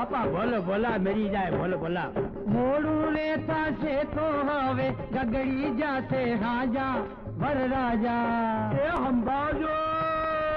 બાપા ભલે ભલા મેરી જાય ભલે ભલા મોડું લેતા છે તો હવે ગગડી જાશે હાજા વરરાજા એ સંભાળજો